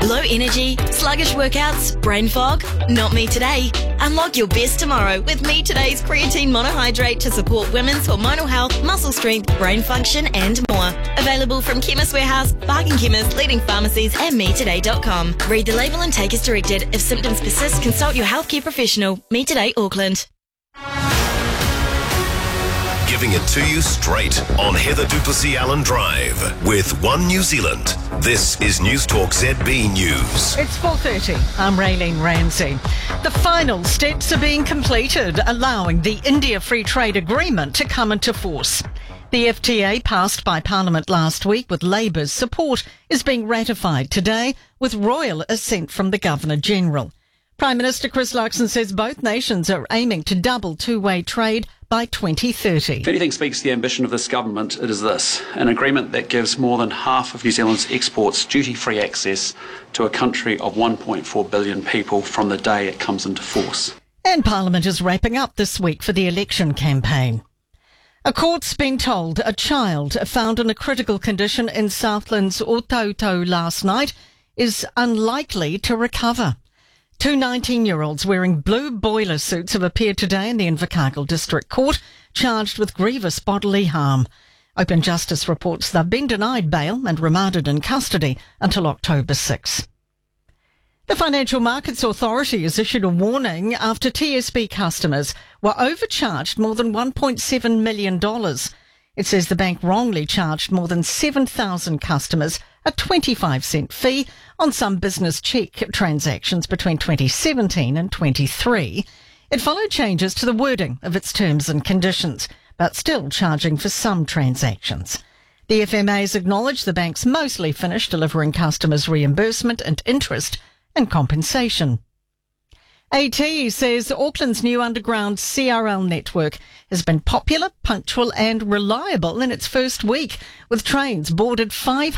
Low energy, sluggish workouts, brain fog? Not me today. Unlock your best tomorrow with Me Today's creatine monohydrate to support women's hormonal health, muscle strength, brain function and more. Available from Chemist Warehouse, Bargain Chemist, leading pharmacies and metoday.com. Read the label and take as directed. If symptoms persist, consult your healthcare professional. Me Today, Auckland. Giving it to you straight on Heather Duplessis Allen Drive with One New Zealand. This is News Talk ZB News. It's 4:30. I'm Raylene Ramsey. The final steps are being completed, allowing the India Free Trade Agreement to come into force. The FTA, passed by Parliament last week with Labour's support, is being ratified today with royal assent from the Governor-General. Prime Minister Chris Luxon says both nations are aiming to double two-way trade by 2030. If anything speaks to the ambition of this government, it is this: an agreement that gives more than half of New Zealand's exports duty-free access to a country of 1.4 billion people from the day it comes into force. And Parliament is wrapping up this week for the election campaign. A court's been told a child found in a critical condition in Southland's Ōtautau last night is unlikely to recover. Two 19-year-olds wearing blue boiler suits have appeared today in the Invercargill District Court, charged with grievous bodily harm. Open Justice reports they've been denied bail and remanded in custody until October 6. The Financial Markets Authority has issued a warning after TSB customers were overcharged more than $1.7 million. It says the bank wrongly charged more than 7,000 customers a 25-cent fee on some business check transactions between 2017 and 23. It followed changes to the wording of its terms and conditions, but still charging for some transactions. The FMA has acknowledged the bank's mostly finished delivering customers reimbursement and interest and compensation. AT says Auckland's new underground CRL network has been popular, punctual and reliable in its first week, with trains boarded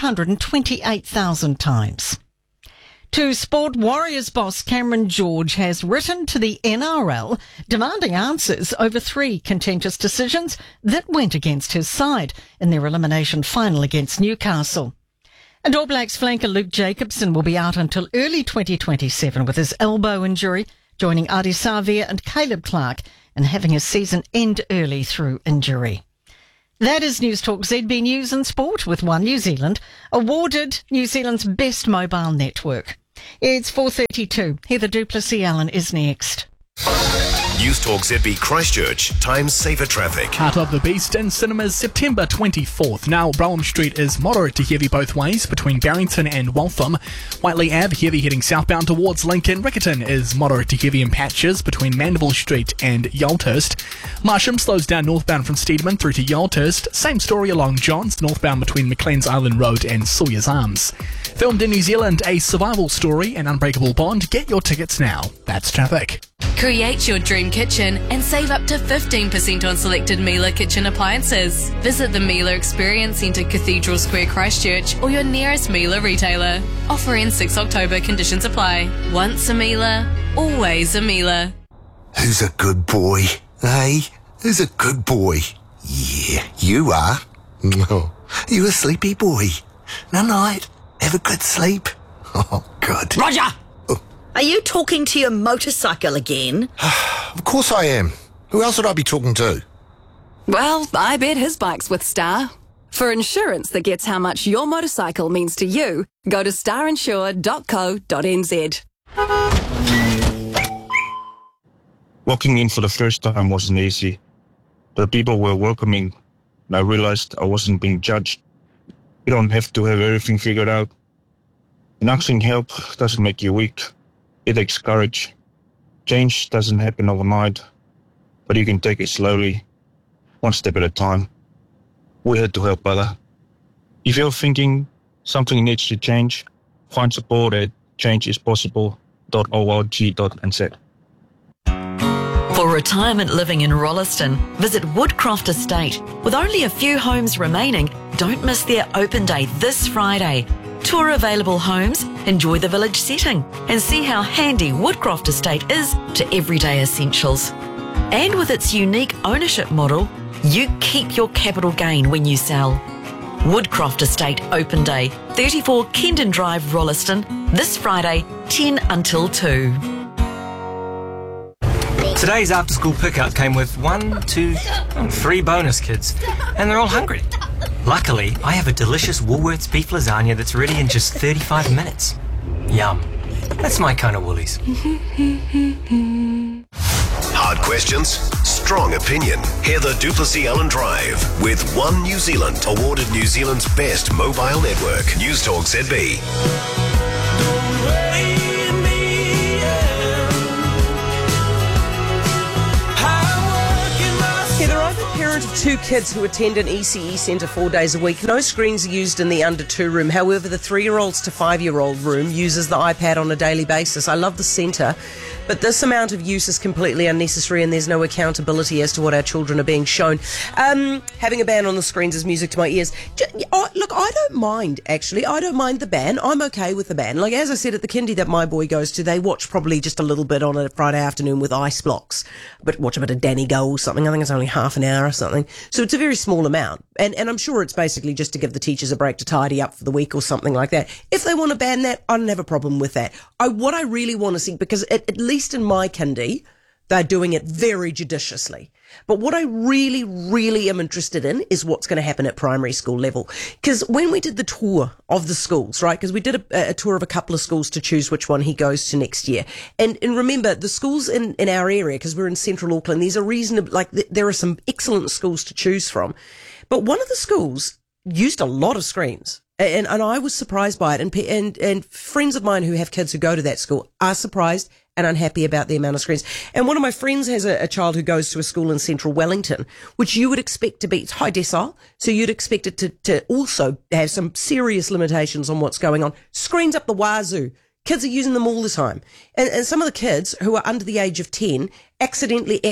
528,000 times. To sport, Warriors boss Cameron George has written to the NRL demanding answers over three contentious decisions that went against his side in their elimination final against Newcastle. And All Blacks flanker Luke Jacobson will be out until early 2027 with his elbow injury, joining Ardie Savea and Caleb Clark and having his season end early through injury. That is News Talk ZB News and Sport with One New Zealand, awarded New Zealand's best mobile network. It's 4:32. Heather Duplessis Allen is next. News Talk ZB Christchurch, times saver traffic. Heart of the Beast in cinemas September 24th. Now, Brougham Street is moderate to heavy both ways between Barrington and Waltham. Whiteley Ave, heavy heading southbound towards Lincoln. Riccarton is moderate to heavy in patches between Mandeville Street and Yalthurst. Marsham slows down northbound from Steedman through to Yalthurst. Same story along Johns, northbound between McLean's Island Road and Sawyer's Arms. Filmed in New Zealand, a survival story, An Unbreakable Bond. Get your tickets now. That's traffic. Create your dream kitchen and save up to 15% on selected Miele kitchen appliances. Visit the Miele Experience Centre, Cathedral Square, Christchurch, or your nearest Miele retailer. Offer ends 6 October. Conditions apply. Once a Miele, always a Miele. Who's a good boy? Hey, who's a good boy? Yeah, you are. Oh, you a sleepy boy. Night. Have a good sleep. Oh, good. Roger! Are you talking to your motorcycle again? Of course I am. Who else would I be talking to? Well, I bet his bike's with Star. For insurance that gets how much your motorcycle means to you, go to starinsure.co.nz. Walking in for the first time wasn't easy. The people were welcoming, and I realized I wasn't being judged. You don't have to have everything figured out. And asking help doesn't make you weak. It takes courage. Change doesn't happen overnight, but you can take it slowly, one step at a time. We're here to help other. If you're thinking something needs to change, find support at changeispossible.org.nz. For retirement living in Rolleston, visit Woodcroft Estate. With only a few homes remaining, don't miss their open day this Friday. Tour available homes, enjoy the village setting, and see how handy Woodcroft Estate is to everyday essentials. And with its unique ownership model, you keep your capital gain when you sell. Woodcroft Estate Open Day, 34 Kendon Drive, Rolleston, this Friday, 10 until 2. Today's after-school pickup came with 1, 2, 3 bonus kids, and they're all hungry. Luckily, I have a delicious Woolworths beef lasagna that's ready in just 35 minutes. Yum. That's my kind of Woolies. Hard questions, strong opinion. Heather Duplessis Allen Drive with One New Zealand, awarded New Zealand's best mobile network. News Talk ZB. Parent of 2 kids who attend an ECE centre 4 days a week. No screens are used in the under 2 room. However, the 3-year-olds to 5-year-old room uses the iPad on a daily basis. I love the centre, but this amount of use is completely unnecessary and there's no accountability as to what our children are being shown. Having a ban on the screens is music to my ears. Look, I don't mind, actually. I don't mind the ban. I'm okay with the ban. Like, as I said, at the kindy that my boy goes to, they watch probably just a little bit on a Friday afternoon with ice blocks, but watch a bit of Danny Go or something. I think it's only half an hour or something. So it's a very small amount. And I'm sure it's basically just to give the teachers a break to tidy up for the week or something like that. If they want to ban that, I don't have a problem with that. What I really want to see, because at least in my kindy, they're doing it very judiciously. But what I really, really am interested in is what's going to happen at primary school level. Because when we did the tour of the schools, right, because we did a tour of a couple of schools to choose which one he goes to next year. And remember, the schools in our area, because we're in central Auckland, these are reasonable, like there are some excellent schools to choose from. But one of the schools used a lot of screens. And I was surprised by it. And friends of mine who have kids who go to that school are surprised and unhappy about the amount of screens. And one of my friends has a child who goes to a school in central Wellington, which you would expect to be, it's high decile, so you'd expect it to also have some serious limitations on what's going on. Screens up the wazoo. Kids are using them all the time. And some of the kids who are under the age of 10 accidentally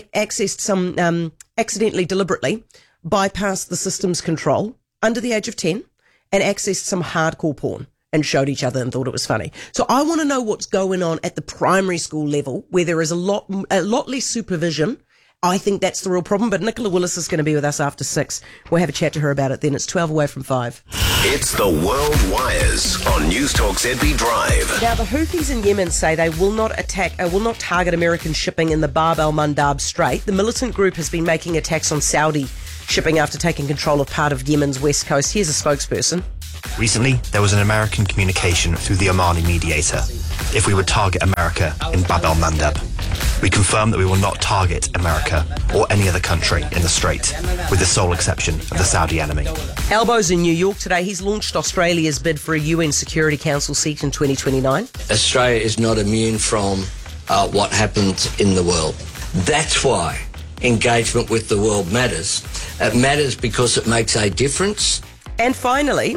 deliberately bypassed the system's control under the age of 10 and accessed some hardcore porn and showed each other and thought it was funny. So I want to know what's going on at the primary school level where there is a lot less supervision. I think that's the real problem. But Nicola Willis is going to be with us after 6. We'll have a chat to her about it then. It's 12 away from 5. It's the World Wires on News Talk ZB Drive. Now, the Houthis in Yemen say they will not target American shipping in the Bab el-Mandab Strait. The militant group has been making attacks on Saudi shipping after taking control of part of Yemen's west coast. Here's a spokesperson. Recently, there was an American communication through the Omani mediator if we would target America in Bab el-Mandab. We confirm that we will not target America or any other country in the Strait, with the sole exception of the Saudi enemy. Albo's in New York today. He's launched Australia's bid for a UN Security Council seat in 2029. Australia is not immune from what happens in the world. That's why engagement with the world matters. It matters because it makes a difference. And finally,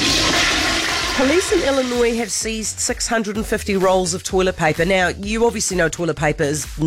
police in Illinois have seized 650 rolls of toilet paper. Now, you obviously know toilet paper is